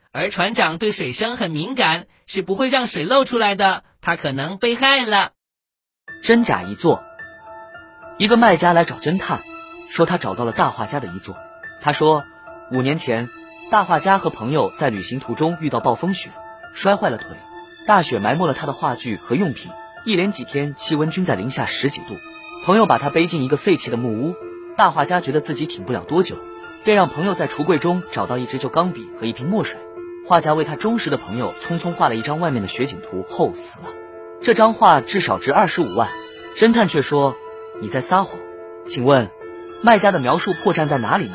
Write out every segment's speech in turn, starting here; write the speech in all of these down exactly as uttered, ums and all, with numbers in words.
而船长对水声很敏感，是不会让水漏出来的，他可能被害了。 真假一座。一个卖家来找侦探，说他找到了大画家的遗作。他说，五年前，大画家和朋友在旅行途中遇到暴风雪，摔坏了腿，大雪埋没了他的画具和用品，一连几天气温均在零下十几度。朋友把他背进一个废弃的木屋，大画家觉得自己挺不了多久，便让朋友在橱柜中找到一支旧钢笔和一瓶墨水。画家为他忠实的朋友匆匆画了一张外面的雪景图后死了。这张画至少值二十五万。侦探却说，你在撒谎，请问卖家的描述破绽在哪里呢？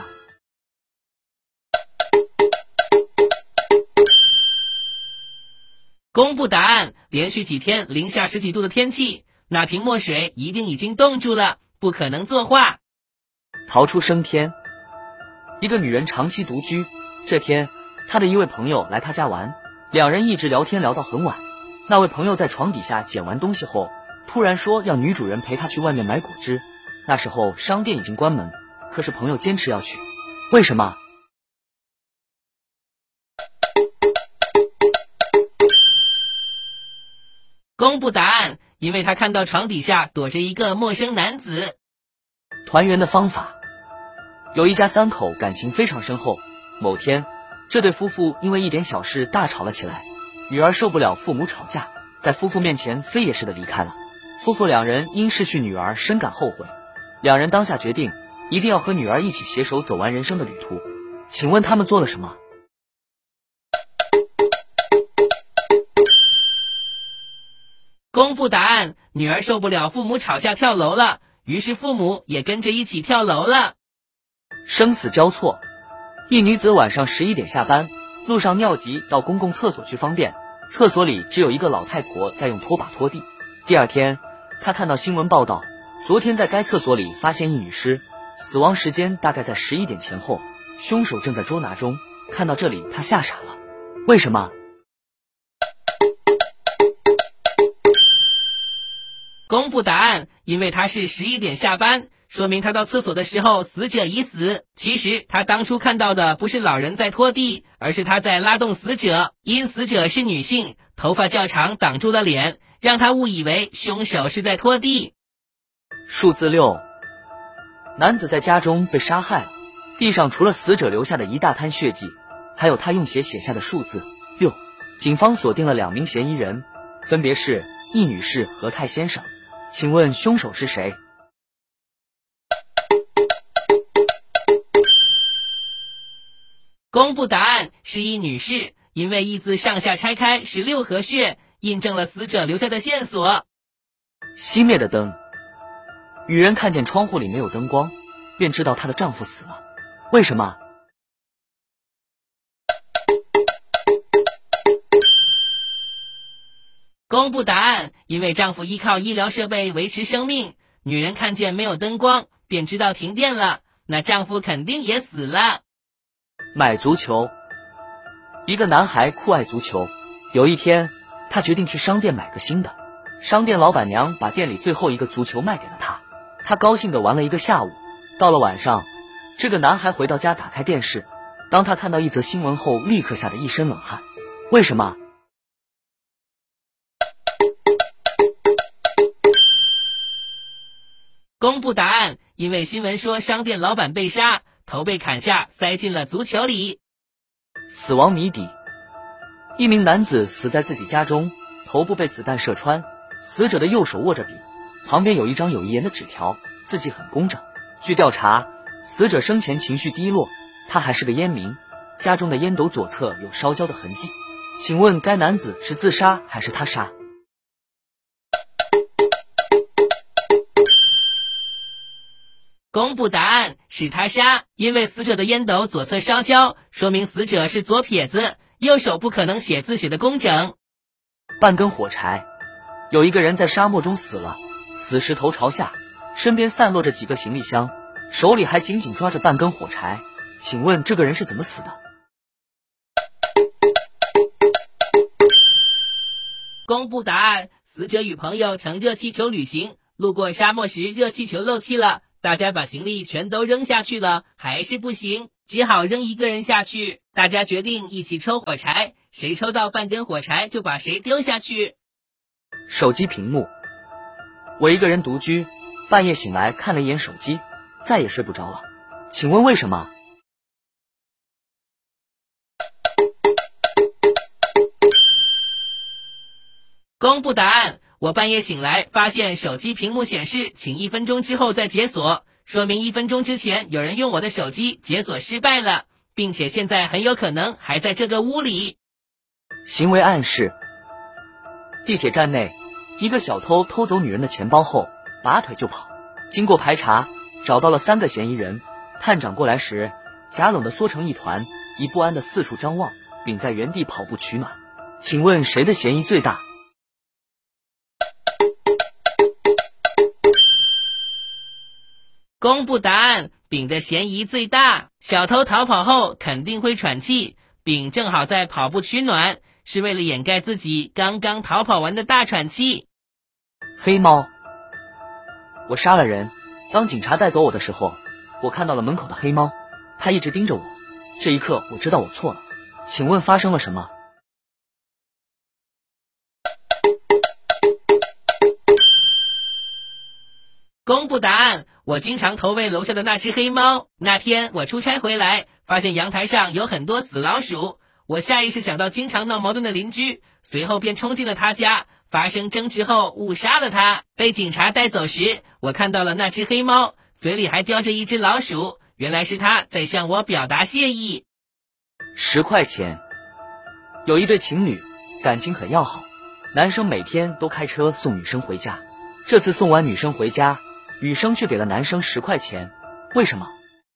公布答案，连续几天零下十几度的天气，那瓶墨水一定已经冻住了，不可能作画。 逃出升天。一个女人长期独居，这天她的一位朋友来她家玩，两人一直聊天聊到很晚。那位朋友在床底下捡完东西后，突然说要女主人陪他去外面买果汁。那时候商店已经关门，可是朋友坚持要去。为什么？ 公布答案，因为他看到床底下躲着一个陌生男子。 团圆的方法。有一家三口感情非常深厚，某天这对夫妇因为一点小事大吵了起来，女儿受不了父母吵架，在夫妇面前飞也似的离开了。夫妇两人因失去女儿深感后悔，两人当下决定一定要和女儿一起携手走完人生的旅途。请问他们做了什么？ 公布答案，女儿受不了父母吵架跳楼了，于是父母也跟着一起跳楼了。 生死交错。一女子晚上十一点下班，路上尿急到公共厕所去方便，厕所里只有一个老太婆在用拖把拖地。第二天，她看到新闻报道，昨天在该厕所里发现一女尸，死亡时间大概在十一点前后，凶手正在捉拿中。看到这里，她吓傻了。为什么？ 公布答案，因为他是十一点下班，说明他到厕所的时候死者已死。其实他当初看到的不是老人在拖地，而是他在拉动死者。因死者是女性，头发较长挡住了脸，让他误以为凶手是在拖地。 数字六。男子在家中被杀害了，地上除了死者留下的一大滩血迹，还有他用血写下的数字六。警方锁定了两名嫌疑人，分别是易女士和泰先生。请问凶手是谁？ 公布答案，是易女士，因为易字上下拆开是六合穴，印证了死者留下的线索。 熄灭的灯。女人看见窗户里没有灯光，便知道她的丈夫死了。为什么？ 公布答案，因为丈夫依靠医疗设备维持生命，女人看见没有灯光，便知道停电了，那丈夫肯定也死了。 买足球。一个男孩酷爱足球，有一天他决定去商店买个新的。商店老板娘把店里最后一个足球卖给了他，他高兴地玩了一个下午。到了晚上，这个男孩回到家打开电视，当他看到一则新闻后，立刻吓得一身冷汗。为什么？ 公布答案，因为新闻说商店老板被杀，头被砍下，塞进了足球里。 死亡谜底。一名男子死在自己家中，头部被子弹射穿，死者的右手握着笔，旁边有一张有遗言的纸条，字迹很工整。据调查，死者生前情绪低落，他还是个烟民，家中的烟斗左侧有烧焦的痕迹。请问该男子是自杀还是他杀？ 公布答案，是他杀，因为死者的烟斗左侧烧焦，说明死者是左撇子，右手不可能写字写得工整。 半根火柴。有一个人在沙漠中死了，死时头朝下，身边散落着几个行李箱，手里还紧紧抓着半根火柴。请问这个人是怎么死的？ 公布答案，死者与朋友乘热气球旅行，路过沙漠时热气球漏气了，大家把行李全都扔下去了，还是不行。 只好扔一个人下去。大家决定一起抽火柴，谁抽到半根火柴就把谁丢下去。 手机屏幕。我一个人独居，半夜醒来看了一眼手机，再也睡不着了。请问为什么？ 公布答案。我半夜醒来，发现手机屏幕显示请一分钟之后再解锁，说明一分钟之前有人用我的手机解锁失败了，并且现在很有可能还在这个屋里。 行为暗示。地铁站内，一个小偷偷走女人的钱包后拔腿就跑，经过排查找到了三个嫌疑人。探长过来时假冷的缩成一团，以不安的四处张望，并在原地跑步取暖。请问谁的嫌疑最大？ 公布答案，丙的嫌疑最大。小偷逃跑后肯定会喘气，丙正好在跑步取暖，是为了掩盖自己刚刚逃跑完的大喘气。 黑猫。我杀了人，当警察带走我的时候，我看到了门口的黑猫，它一直盯着我。这一刻我知道我错了。请问发生了什么？ 公布答案，我经常投喂楼下的那只黑猫。那天我出差回来，发现阳台上有很多死老鼠，我下意识想到经常闹矛盾的邻居，随后便冲进了他家，发生争执后误杀了他。被警察带走时，我看到了那只黑猫，嘴里还叼着一只老鼠，原来是他在向我表达谢意。 十块钱。有一对情侣，感情很要好，男生每天都开车送女生回家。这次送完女生回家，女生却给了男生十块钱，为什么？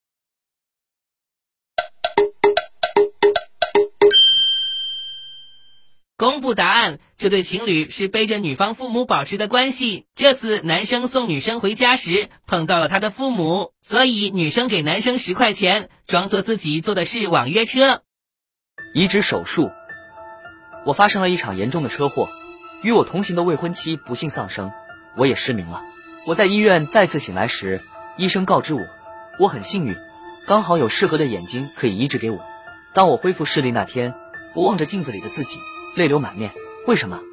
公布答案，这对情侣是背着女方父母保持的关系。这次男生送女生回家时碰到了他的父母，所以女生给男生十块钱，装作自己坐的是网约车。 移植手术。我发生了一场严重的车祸，与我同行的未婚妻不幸丧生，我也失明了。我在医院再次醒来时，医生告知我，我很幸运，刚好有适合的眼睛可以移植给我。当我恢复视力那天，我望着镜子里的自己，泪流满面。为什么？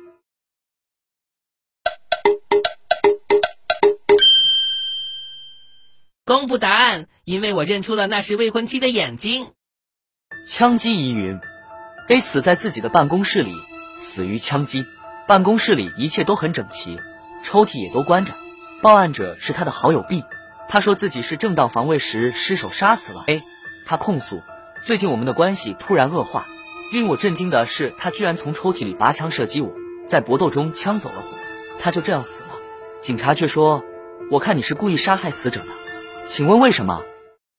公布答案，因为我认出了那是未婚妻的眼睛。 枪击疑云。A 死在自己的办公室里，死于枪击。办公室里一切都很整齐，抽屉也都关着。报案者是他的好友 B， 他说自己是正当防卫时失手杀死了 A。 他控诉最近我们的关系突然恶化，令我震惊的是他居然从抽屉里拔枪射击我，在搏斗中枪走了火，他就这样死了。警察却说，我看你是故意杀害死者的，请问为什么？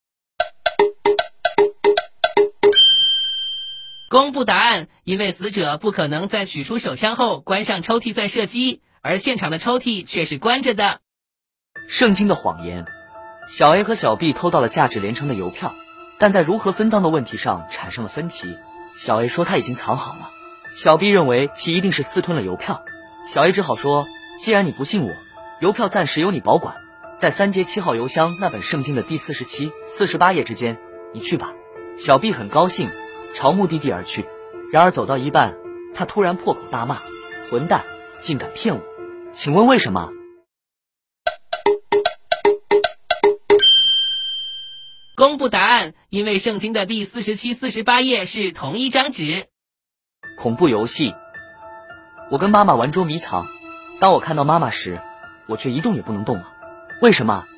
公布答案，因为死者不可能在取出手枪后关上抽屉再射击，而现场的抽屉却是关着的。 圣经的谎言。小 A 和小 B 偷到了价值连城的邮票，但在如何分赃的问题上产生了分歧。小 A 说他已经藏好了，小 B 认为其一定是私吞了邮票。小 A 只好说，既然你不信我，邮票暂时由你保管，在三街七号邮箱那本圣经的第四十七、四十八页之间，你去吧。小 B 很高兴，朝目的地而去。然而走到一半，他突然破口大骂，混蛋，竟敢骗我，请问为什么？ 公布答案，因为圣经的第四十七、四十八页是同一张纸。 恐怖游戏。我跟妈妈玩捉迷藏，当我看到妈妈时，我却一动也不能动了，为什么？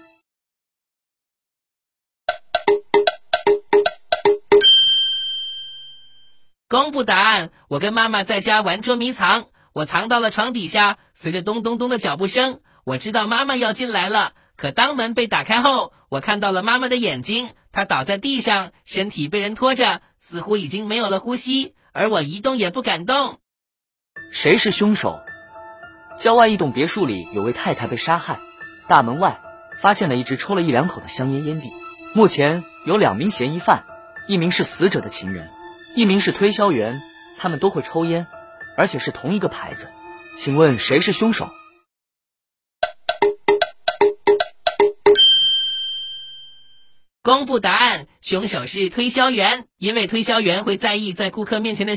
公布答案，我跟妈妈在家玩捉迷藏，我藏到了床底下，随着咚咚咚的脚步声，我知道妈妈要进来了。可当门被打开后，我看到了妈妈的眼睛，她倒在地上，身体被人拖着，似乎已经没有了呼吸，而我一动也不敢动。 谁是凶手？郊外一栋别墅里有位太太被杀害，大门外发现了一支抽了一两口的香烟烟蒂。目前有两名嫌疑犯，一名是死者的情人，一名是推销员，他们都会抽烟，而且是同一个牌子。请问谁是凶手？ 公布答案，凶手是推销员，因为推销员会在意在顾客面前的